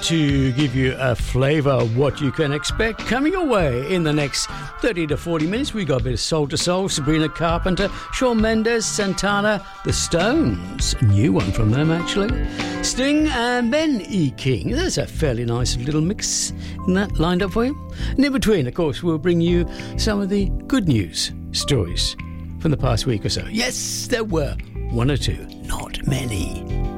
to give you a flavour of what you can expect coming away in the next 30 to 40 minutes. We got a bit of Soul to Soul, Sabrina Carpenter, Shawn Mendes, Santana, The Stones, a new one from them actually, Sting and Ben E. King. There's a fairly nice little mix in that lined up for you. And in between, of course, we'll bring you some of the good news stories from the past week or so. Yes, there were one or two, not many.